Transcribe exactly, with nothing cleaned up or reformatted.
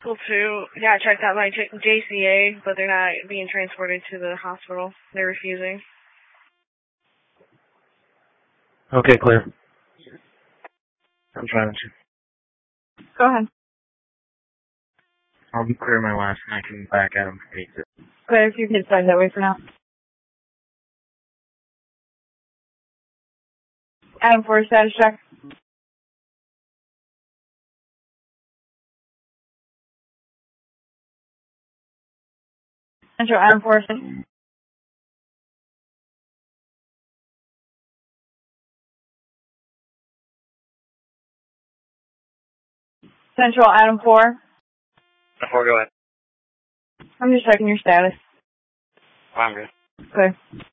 Cool two. Yeah, I checked out my J C A, but they're not being transported to the hospital. They're refusing. Okay, clear. I'm trying to. Go ahead. I'll be clear my last and I can back at him if he needs it. Go ahead if you can sign that way for now. Adam four, status check. Central Adam four. Central Adam four. Four, go ahead. I'm just checking your status. I'm good. Okay.